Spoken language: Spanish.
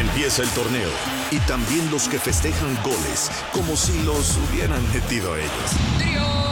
Empieza el torneo y también los que festejan goles como si los hubieran metido ellos.